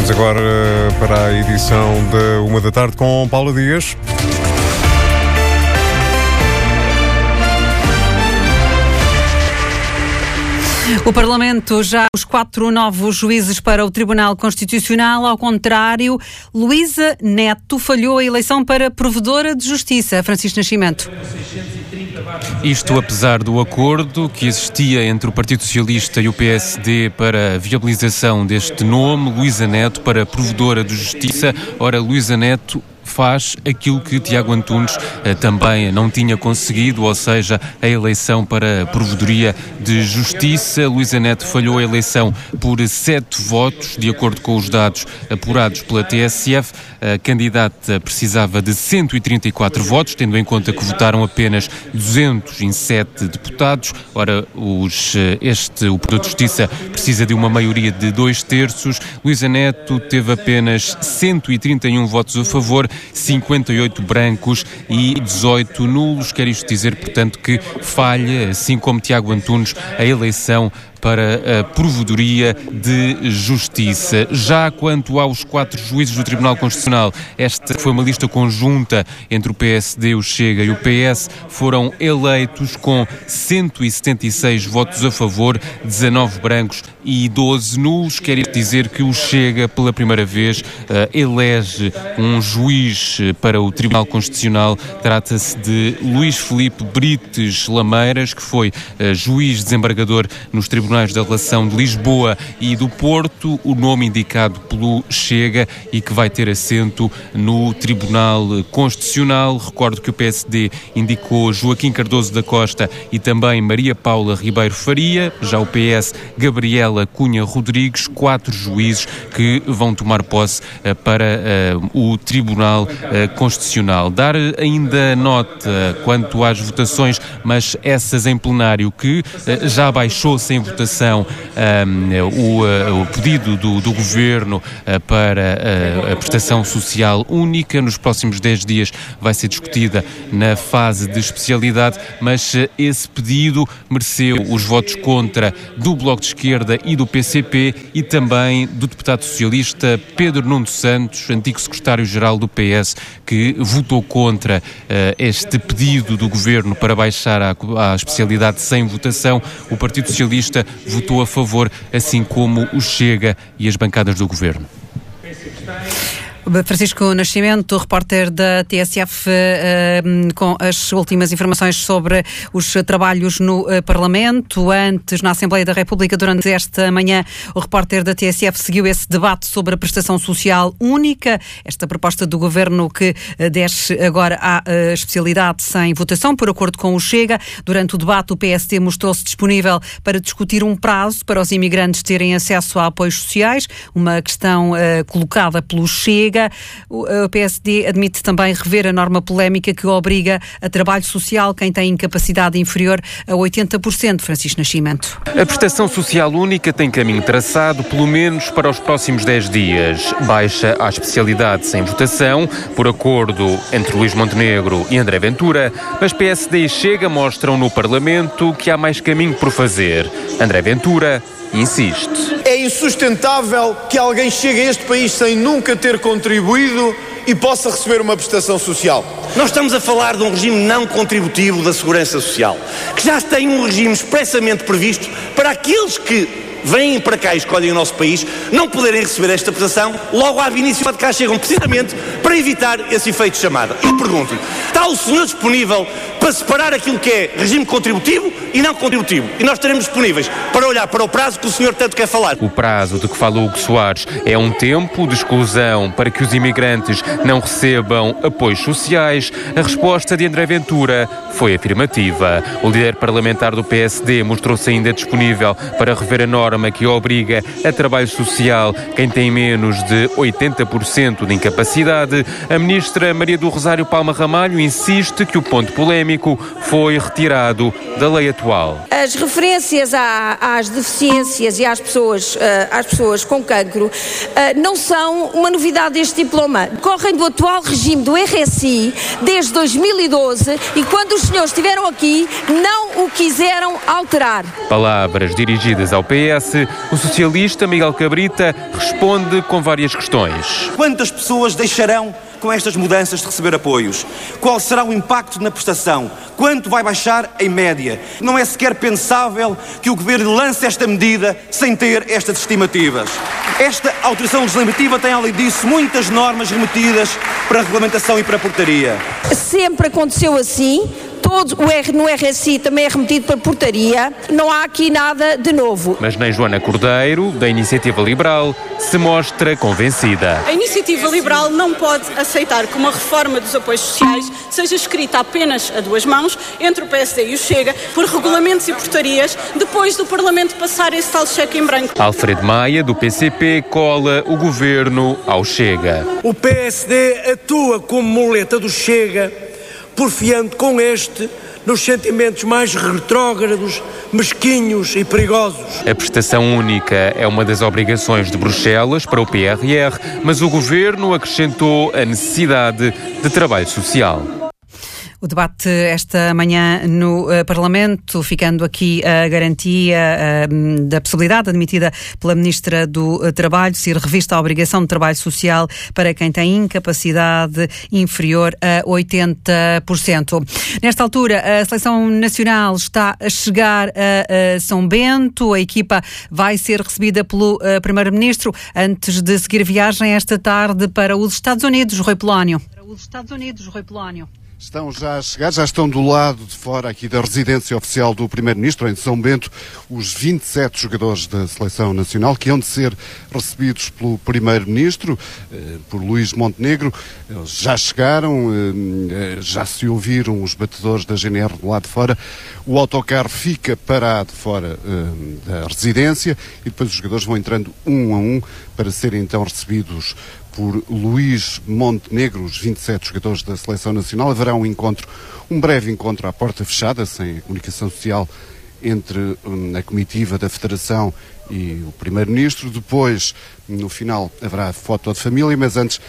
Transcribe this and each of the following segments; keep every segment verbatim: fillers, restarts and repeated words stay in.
Vamos agora para a edição da uma da tarde com Paula Dias. O Parlamento já os quatro novos juízes para o Tribunal Constitucional. Ao contrário, Luísa Neto falhou a eleição para Provedora de Justiça. Francisco Nascimento. Isto apesar do acordo que existia entre o Partido Socialista e o P S D para a viabilização deste nome, Luísa Neto, para Provedora de Justiça. Ora, Luísa Neto faz aquilo que Tiago Antunes eh, também não tinha conseguido, ou seja, a eleição para a Provedoria de Justiça. Luísa Neto falhou a eleição por sete votos, de acordo com os dados apurados pela T S F. A candidata precisava de cento e trinta e quatro votos, tendo em conta que votaram apenas duzentos e sete deputados. Ora, os, este, o Provedor de Justiça precisa de uma maioria de dois terços. Luísa Neto teve apenas cento e trinta e um votos a favor, cinquenta e oito brancos e dezoito nulos. Quer isto dizer, portanto, que falha, assim como Tiago Antunes, a eleição para a Provedoria de Justiça. Já quanto aos quatro juízes do Tribunal Constitucional, esta foi uma lista conjunta entre o P S D, o Chega e o P S, foram eleitos com cento e setenta e seis votos a favor, dezanove brancos e doze nulos. Quer dizer que o Chega, pela primeira vez, uh, elege um juiz para o Tribunal Constitucional. Trata-se de Luís Filipe Brites Lameiras, que foi uh, juiz desembargador nos tribunais da Relação de Lisboa e do Porto, o nome indicado pelo Chega e que vai ter assento no Tribunal Constitucional. Recordo que o P S D indicou Joaquim Cardoso da Costa e também Maria Paula Ribeiro Faria, já o P S, Gabriela Cunha Rodrigues, quatro juízes que vão tomar posse uh, para uh, o Tribunal uh, Constitucional. Dar ainda nota quanto às votações, mas essas em plenário, que uh, já baixou sem votação um, o, uh, o pedido do, do Governo uh, para uh, a prestação social única. Nos próximos dez dias vai ser discutida na fase de especialidade, mas uh, esse pedido mereceu os votos contra do Bloco de Esquerda e do P C P e também do deputado socialista Pedro Nuno Santos, antigo secretário-geral do P S, que votou contra uh, este pedido do Governo para baixar a, a especialidade sem votação. O Partido Socialista votou a favor, assim como o Chega e as bancadas do Governo. Francisco Nascimento, repórter da T S F, uh, com as últimas informações sobre os trabalhos no uh, Parlamento. Antes, na Assembleia da República, durante esta manhã, o repórter da T S F seguiu esse debate sobre a prestação social única, esta proposta do Governo que uh, desce agora à uh, especialidade sem votação, por acordo com o Chega. Durante o debate, o P S D mostrou-se disponível para discutir um prazo para os imigrantes terem acesso a apoios sociais, uma questão uh, colocada pelo Chega. O P S D admite também rever a norma polémica que obriga a trabalho social quem tem incapacidade inferior a oitenta por cento. Francisco Nascimento. A prestação social única tem caminho traçado, pelo menos para os próximos dez dias. Baixa à especialidade sem votação, por acordo entre Luís Montenegro e André Ventura, mas P S D e Chega mostram no Parlamento que há mais caminho por fazer. André Ventura insiste. É insustentável que alguém chegue a este país sem nunca ter contribuído e possa receber uma prestação social. Nós estamos a falar de um regime não contributivo da Segurança Social, que já tem um regime expressamente previsto para aqueles que vêm para cá e escolhem o nosso país não poderem receber esta prestação logo à início de cá chegam, precisamente para evitar esse efeito de chamada. Eu pergunto-lhe, está o senhor disponível para separar aquilo que é regime contributivo e não contributivo? E nós estaremos disponíveis para olhar para o prazo que o senhor tanto quer falar. O prazo de que fala Hugo Soares é um tempo de exclusão para que os imigrantes não recebam apoios sociais. A resposta de André Ventura foi afirmativa. O líder parlamentar do P S D mostrou-se ainda disponível para rever a norma que obriga a trabalho social quem tem menos de oitenta por cento de incapacidade. A ministra Maria do Rosário Palma Ramalho insiste que o ponto polémico técnico foi retirado da lei atual. As referências à, às deficiências e às pessoas, uh, às pessoas com cancro uh, não são uma novidade deste diploma. Correm do atual regime do R S I desde dois mil e doze e quando os senhores estiveram aqui não o quiseram alterar. Palavras dirigidas ao P S, o socialista Miguel Cabrita responde com várias questões. Quantas pessoas deixarão com estas mudanças de receber apoios? Qual será o impacto na prestação? Quanto vai baixar em média? Não é sequer pensável que o Governo lance esta medida sem ter estas estimativas. Esta alteração legislativa tem, além disso, muitas normas remetidas para a regulamentação e para a portaria. Sempre aconteceu assim. Todo o R, no R S I também é remetido para portaria, não há aqui nada de novo. Mas nem Joana Cordeiro, da Iniciativa Liberal, se mostra convencida. A Iniciativa Liberal não pode aceitar que uma reforma dos apoios sociais seja escrita apenas a duas mãos, entre o P S D e o Chega, por regulamentos e portarias, depois do Parlamento passar esse tal cheque em branco. Alfredo Maia, do P C P, cola o Governo ao Chega. O P S D atua como muleta do Chega, porfiando com este nos sentimentos mais retrógrados, mesquinhos e perigosos. A prestação única é uma das obrigações de Bruxelas para o P R R, mas o Governo acrescentou a necessidade de trabalho social. O debate esta manhã no uh, Parlamento, ficando aqui a garantia uh, da possibilidade admitida pela Ministra do uh, Trabalho, ser revista a obrigação de trabalho social para quem tem incapacidade inferior a oitenta por cento. Nesta altura, a Seleção Nacional está a chegar a, a São Bento. A equipa vai ser recebida pelo uh, Primeiro-Ministro antes de seguir viagem esta tarde para os Estados Unidos, Rui Polónio. Para os Estados Unidos, Rui Polónio. Estão já a chegar, já estão do lado de fora aqui da residência oficial do Primeiro-Ministro, em São Bento, os vinte e sete jogadores da Seleção Nacional que hão de ser recebidos pelo Primeiro-Ministro, por Luís Montenegro. Eles já chegaram, já se ouviram os batedores da G N R do lado de fora. O autocarro fica parado fora da residência e depois os jogadores vão entrando um a um para serem então recebidos por Luís Montenegro, os vinte e sete jogadores da Seleção Nacional. Haverá um encontro, um breve encontro à porta fechada, sem comunicação social, entre um, a comitiva da Federação e o Primeiro-Ministro. Depois, no final, haverá foto de família, mas antes, uh,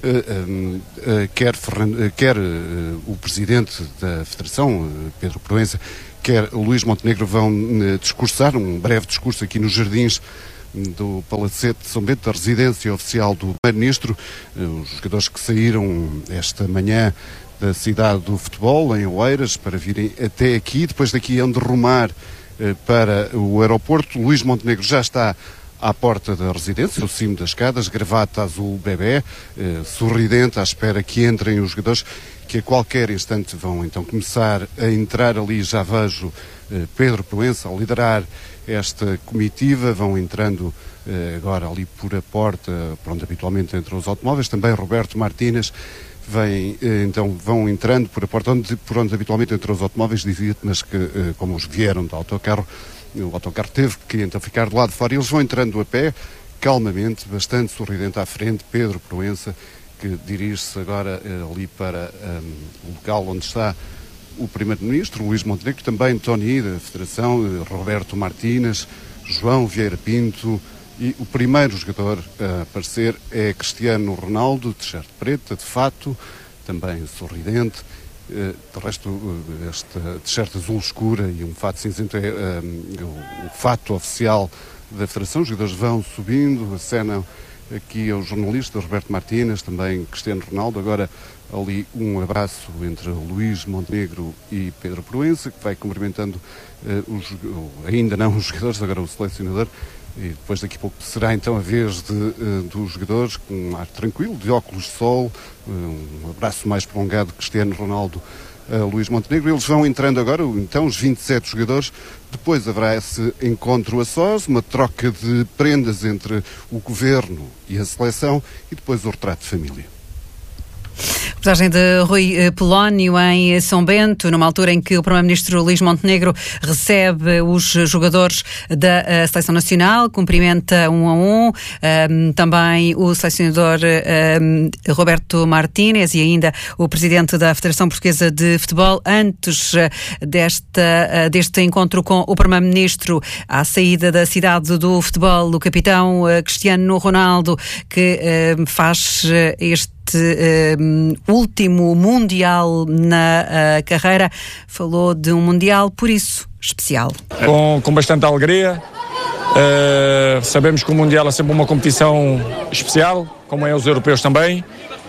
uh, uh, quer, uh, quer uh, o Presidente da Federação, uh, Pedro Proença, quer o Luís Montenegro vão uh, discursar, um breve discurso aqui nos jardins do Palacete de São Bento, da residência oficial do Primeiro-Ministro. Os jogadores que saíram esta manhã da cidade do futebol, em Oeiras, para virem até aqui, depois daqui hão de rumar eh, para o aeroporto. Luís Montenegro já está à porta da residência, no cimo das escadas, gravata azul bebé, eh, sorridente, à espera que entrem os jogadores, que a qualquer instante vão então começar a entrar ali. Já vejo eh, Pedro Proença a liderar esta comitiva, vão entrando eh, agora ali por a porta, por onde habitualmente entram os automóveis, também Roberto Martínez, vem, eh, então vão entrando por a porta onde, por onde habitualmente entram os automóveis, dizia-te, mas que eh, como os vieram do autocarro, o autocarro teve que então ficar do lado de fora, e eles vão entrando a pé, calmamente, bastante sorridente à frente, Pedro Proença, que dirige-se agora eh, ali para um, o local onde está o Primeiro-Ministro, Luís Montenegro, também Tony da Federação, Roberto Martínez, João Vieira Pinto, e o primeiro jogador a aparecer é Cristiano Ronaldo, de t-shirt preta, de fato, também sorridente. De resto, esta t-shirt azul escura e um fato cinzento é um, o, o fato oficial da Federação. Os jogadores vão subindo, acenam aqui aos jornalistas, Roberto Martínez, também Cristiano Ronaldo. Agora ali um abraço entre Luís Montenegro e Pedro Proença, que vai cumprimentando uh, os, uh, ainda não os jogadores, agora o selecionador, e depois daqui a pouco será então a vez de, uh, dos jogadores, com um ar tranquilo, de óculos de sol, uh, um abraço mais prolongado de Cristiano Ronaldo a Luís Montenegro. Eles vão entrando agora, então, os vinte e sete jogadores. Depois haverá esse encontro a sós, uma troca de prendas entre o Governo e a seleção, e depois o retrato de família. Reportagem de Rui Polónio em São Bento, numa altura em que o Primeiro-Ministro Luís Montenegro recebe os jogadores da uh, Seleção Nacional, cumprimenta um a um, um também o selecionador um, Roberto Martínez e ainda o Presidente da Federação Portuguesa de Futebol. Antes desta, uh, deste encontro com o Primeiro-Ministro, à saída da cidade do futebol, o capitão uh, Cristiano Ronaldo, que uh, faz uh, este Uh, último Mundial na uh, carreira, falou de um Mundial, por isso, especial. Com, com bastante alegria. Uh, sabemos que o Mundial é sempre uma competição especial, como é os europeus também,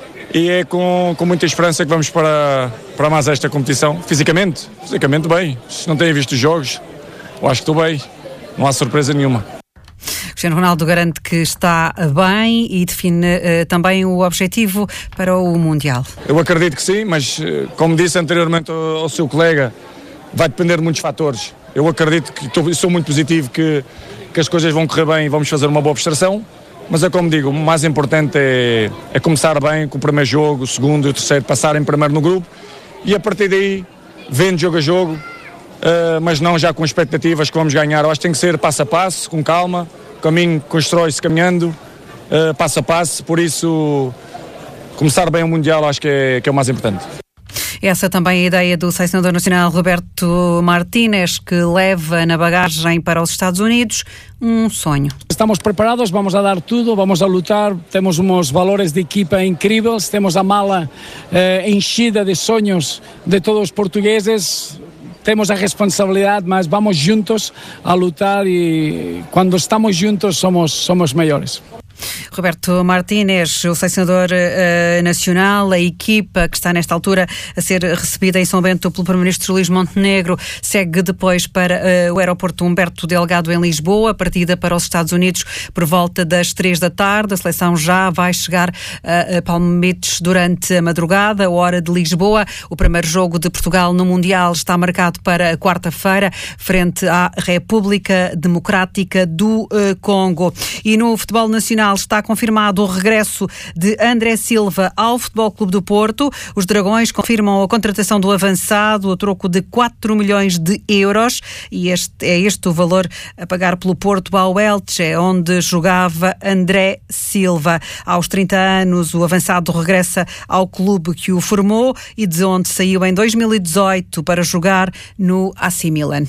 e é com, com muita esperança que vamos para, para mais esta competição. Fisicamente, fisicamente bem. Se não têm visto os jogos, eu acho que estou bem. Não há surpresa nenhuma. Cristiano Ronaldo garante que está bem e define uh, também o objetivo para o Mundial. Eu acredito que sim, mas uh, como disse anteriormente ao, ao seu colega, vai depender de muitos fatores. Eu acredito que tô, sou muito positivo que, que as coisas vão correr bem e vamos fazer uma boa prestação, mas é como digo, o mais importante é, é começar bem com o primeiro jogo, o segundo e o terceiro, passarem primeiro no grupo e a partir daí, vendo jogo a jogo, uh, mas não já com expectativas que vamos ganhar. Eu acho que tem que ser passo a passo, com calma. O caminho constrói-se caminhando, uh, passo a passo, por isso começar bem o Mundial acho que é, que é o mais importante. Essa também é a ideia do selecionador nacional Roberto Martínez, que leva na bagagem para os Estados Unidos um sonho. Estamos preparados, vamos a dar tudo, vamos a lutar, temos uns valores de equipa incríveis, temos a mala eh, enchida de sonhos de todos os portugueses. Temos a responsabilidade, mas vamos juntos a lutar e quando estamos juntos somos, somos maiores. Roberto Martínez, o selecionador uh, nacional, a equipa que está nesta altura a ser recebida em São Bento pelo Primeiro-Ministro Luís Montenegro, segue depois para uh, o aeroporto Humberto Delgado em Lisboa, partida para os Estados Unidos por volta das três da tarde. A seleção já vai chegar a Palm Beach durante a madrugada, hora de Lisboa. O primeiro jogo de Portugal no Mundial está marcado para quarta-feira, frente à República Democrática do uh, Congo. E no futebol nacional está confirmado o regresso de André Silva ao Futebol Clube do Porto. Os Dragões confirmam a contratação do avançado a troco de quatro milhões de euros e este, é este o valor a pagar pelo Porto ao Elche, onde jogava André Silva. Aos trinta anos, o avançado regressa ao clube que o formou e de onde saiu em dois mil e dezoito para jogar no A C Milan.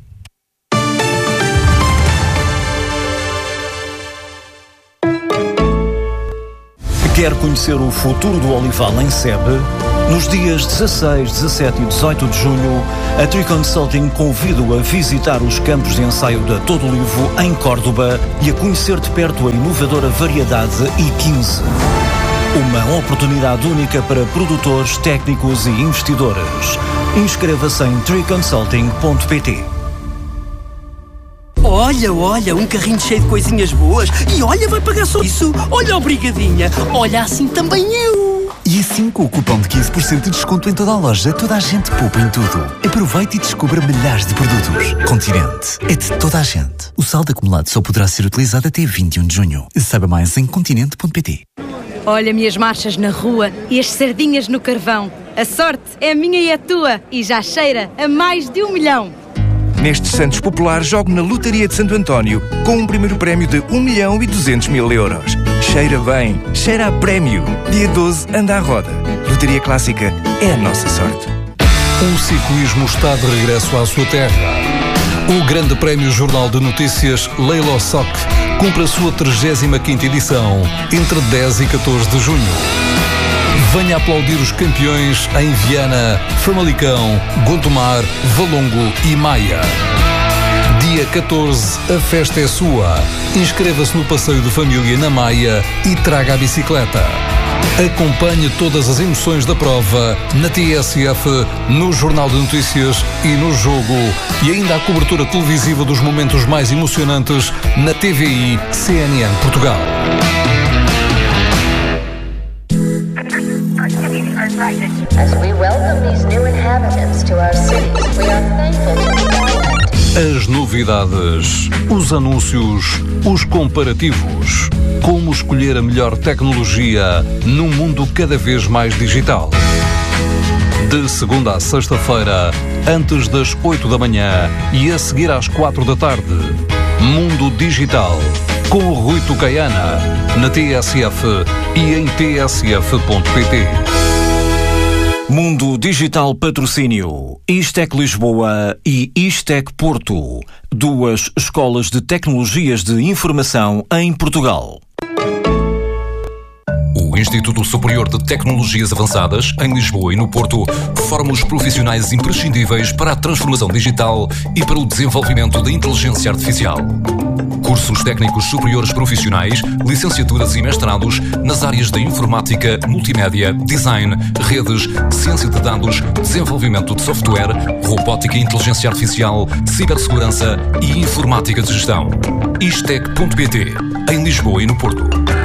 Quer conhecer o futuro do olival em Sebe? Nos dias dezasseis, dezassete e dezoito de junho, a Tree Consulting convida-o a visitar os campos de ensaio da Todo Olivo em Córdoba e a conhecer de perto a inovadora variedade I quinze. Uma oportunidade única para produtores, técnicos e investidores. Inscreva-se em tree consulting ponto pt. Olha, olha, um carrinho cheio de coisinhas boas. E olha, vai pagar só isso. Olha, obrigadinha. Olha, assim também eu. E assim, com o cupom de quinze por cento de desconto em toda a loja, toda a gente poupa em tudo. Aproveite e descubra milhares de produtos. Continente é de toda a gente. O saldo acumulado só poderá ser utilizado até vinte e um de junho. Saiba mais em continente ponto pt. Olha, minhas marchas na rua e as sardinhas no carvão. A sorte é minha e a tua. E já cheira a mais de um milhão. Nestes Santos Populares, jogo na Lotaria de Santo António com um primeiro prémio de um milhão e duzentos mil euros. Cheira bem, cheira a prémio. Dia doze, anda à roda. Lotaria Clássica é a nossa sorte. O ciclismo está de regresso à sua terra. O Grande Prémio Jornal de Notícias Leilo Soc cumpre a sua trigésima quinta edição entre dez e catorze de junho. Venha aplaudir os campeões em Viana, Famalicão, Gondomar, Valongo e Maia. Dia catorze, a festa é sua. Inscreva-se no passeio de família na Maia e traga a bicicleta. Acompanhe todas as emoções da prova na T S F, no Jornal de Notícias e no Jogo. E ainda a cobertura televisiva dos momentos mais emocionantes na T V I C N N Portugal. As we welcome these new inhabitants to our cities, we are thankful to As novidades, os anúncios, os comparativos. Como escolher a melhor tecnologia num mundo cada vez mais digital. De segunda a sexta-feira, antes das oito da manhã e a seguir às quatro da tarde. Mundo Digital, com o Rui Tucaiana, na T S F e em t s f ponto p t. Mundo Digital Patrocínio, Istec Lisboa e Istec Porto, duas escolas de tecnologias de informação em Portugal. O Instituto Superior de Tecnologias Avançadas, em Lisboa e no Porto, forma os profissionais imprescindíveis para a transformação digital e para o desenvolvimento da inteligência artificial. Cursos técnicos superiores profissionais, licenciaturas e mestrados nas áreas da informática, multimédia, design, redes, ciência de dados, desenvolvimento de software, robótica e inteligência artificial, cibersegurança e informática de gestão. istec ponto p t, em Lisboa e no Porto.